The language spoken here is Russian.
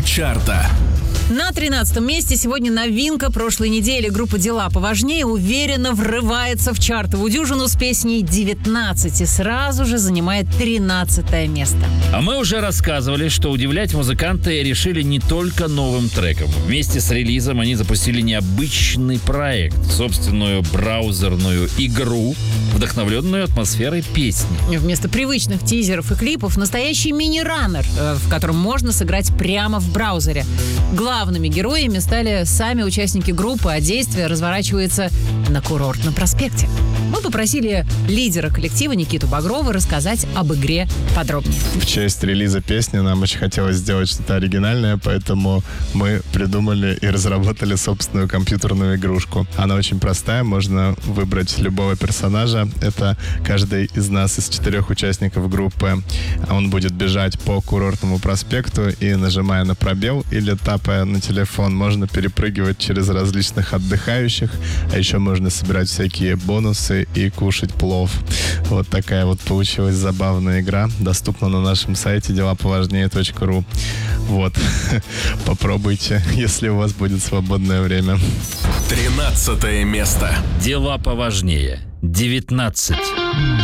Топ-1 чарта. На 13-м месте сегодня новинка прошлой недели. Группа «Дела поважнее» уверенно врывается в чартовую дюжину с песней «19» и сразу же занимает 13-е место. А мы уже рассказывали, что удивлять музыканты решили не только новым треком. Вместе с релизом они запустили необычный проект, собственную браузерную игру, вдохновленную атмосферой песни. Вместо привычных тизеров и клипов настоящий мини-раннер, в котором можно сыграть прямо в браузере. Главными героями стали сами участники группы, а действие разворачивается на курортном проспекте. Мы попросили лидера коллектива Никиту Багрова рассказать об игре подробнее. В честь релиза песни нам очень хотелось сделать что-то оригинальное, поэтому мы придумали и разработали собственную компьютерную игрушку. Она очень простая, можно выбрать любого персонажа. Это каждый из нас, из 4 участников группы. Он будет бежать по курортному проспекту и, нажимая на пробел или тапая на телефон, можно перепрыгивать через различных отдыхающих, а еще можно собирать всякие бонусы и кушать плов. Вот такая вот получилась забавная игра. Доступна на нашем сайте delapovажнее.ru. Вот. Попробуйте, если у вас будет свободное время. 13 место. Дела поважнее. 19.